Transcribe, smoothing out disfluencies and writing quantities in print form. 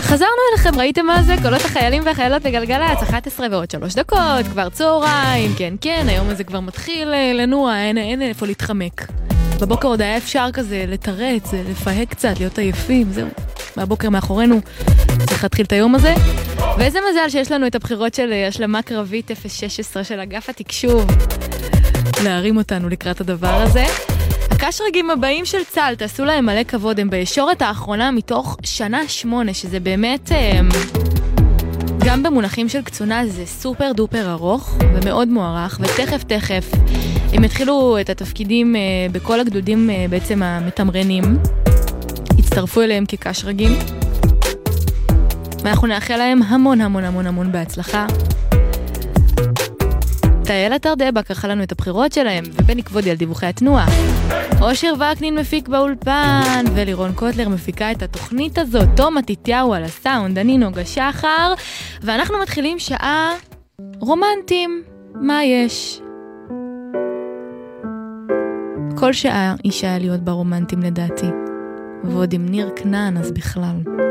חזרנו אליכם, ראיתם מה זה? קולות החיילים והחיילות בגלגלצ, 11 ועוד 3 דקות, כבר צהריים, כן, היום הזה כבר מתחיל לנוע, אין איפה להתחמק. בבוקר עוד היה אפשר כזה לתרץ, לפהק קצת, להיות עייפים, זהו. מהבוקר מאחורינו צריך להתחיל את היום הזה. ואיזה מזל שיש לנו את הבחירות של השלמה קרבית 016 של אגף התקשוב. להרים אותנו לקראת הדבר הזה. הקשרגים הבאים של צה"ל, תעשו להם מלא כבוד, הם בישורת האחרונה מתוך שנה 8, שזה באמת, גם במונחים של קצונה, זה סופר דופר ארוך ומאוד מוערך, ותכף הם התחילו את התפקידים בכל הגדודים בעצם המתמרנים, הצטרפו אליהם כקשרגים, ואנחנו נאחל להם המון בהצלחה. תאלה תרדבה קרחה לנו את הבחירות שלהם, ובני כבודי על דיווחי התנועה. אושר וקנין מפיק באולפן, ולירון קוטלר מפיקה את התוכנית הזאת, תום תתיהו על הסאונד, אני נוגה שחר, ואנחנו מתחילים שעה רומנטיים. מה יש? כל שעה היא שעה להיות ברומנטיים לדעתי, ועוד עם ניר כנען אז בכלל.